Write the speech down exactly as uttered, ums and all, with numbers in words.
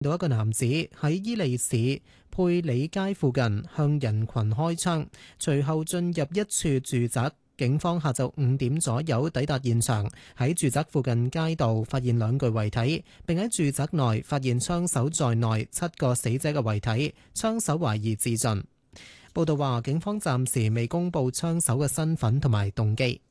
到一個男子喺伊利市佩里街附近向人群開槍，隨後進入一處住宅。警方下晝五點左右抵達現場，喺住宅附近街道發現兩具遺體，並喺住宅內發現槍手在內七個死者嘅遺體，槍手懷疑自盡。報道話，警方暫時未公布槍手嘅身份同埋動機。